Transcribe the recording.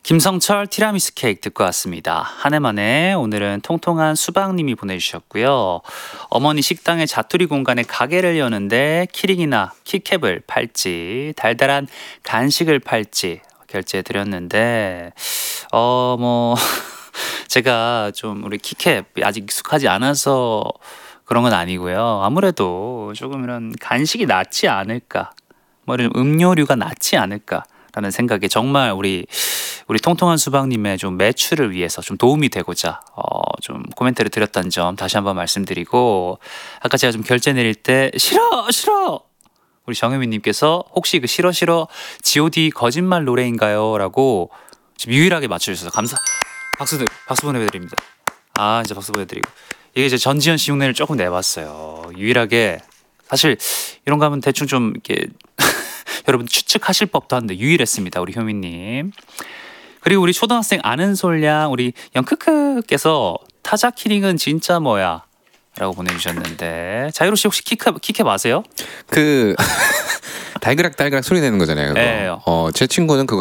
김성철 티라미수 케이크 듣고 왔습니다. 한 해 만에 오늘은 통통한 수박님이 보내주셨고요. 어머니 식당의 자투리 공간에 가게를 여는데 키링이나 키캡을 팔지 달달한 간식을 팔지 결제해 드렸는데 제가 좀 우리 키캡 아직 익숙하지 않아서 그런 건 아니고요. 아무래도 조금 이런 간식이 낫지 않을까, 뭐 이런 음료류가 낫지 않을까라는 생각에 정말 우리 통통한 수박님의 좀 매출을 위해서 좀 도움이 되고자 좀 코멘트를 드렸다는 점 다시 한번 말씀드리고, 아까 제가 좀 결제 내릴 때 싫어 우리 정혜민님께서 혹시 그 싫어 G.O.D 거짓말 노래인가요? 라고 지금 유일하게 맞춰주셔서 박수 보내드립니다. 진짜 박수 보내드리고, 이게 이제 전지현 씨 흉내를 조금 내봤어요. 유일하게. 사실 이런 거 하면 대충 좀 이렇게 여러분 추측하실 법도 한데 유일했습니다, 우리 효민님. 그리고 우리 초등학생 아는 솔량 우리 영크크께서 타자 키링은 진짜 뭐야? 라고 보내주셨는데, 자유로 씨 혹시 키캡 아세요? 그 달그락 소리 내는 거잖아요. 그거. 네. 제 친구는 그거